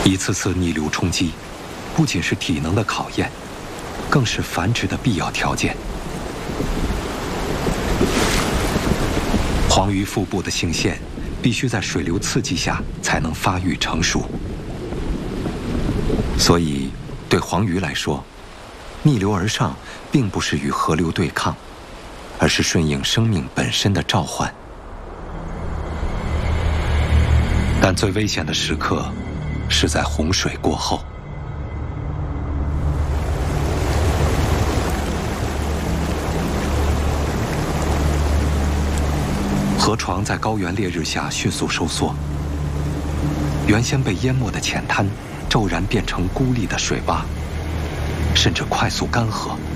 一次次逆流冲击，不仅是体能的考验，更是繁殖的必要条件。黄鱼腹部的性腺必须在水流刺激下才能发育成熟，所以对黄鱼来说，逆流而上并不是与河流对抗，而是顺应生命本身的召唤。但最危险的时刻是在洪水过后。河床在高原烈日下迅速收缩，原先被淹没的浅滩骤然变成孤立的水洼，甚至快速干涸。